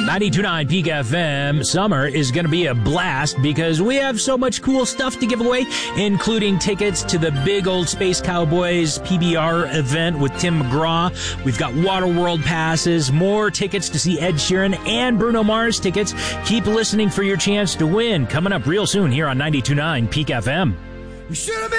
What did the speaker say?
92.9 Peak FM. Summer is going to be a blast because we have so much cool stuff to give away, including tickets to the big old Space Cowboys PBR event with Tim McGraw. We've got Waterworld passes, more tickets to see Ed Sheeran and Bruno Mars tickets. Keep listening for your chance to win. Coming up real soon here on 92.9 Peak FM. We should have been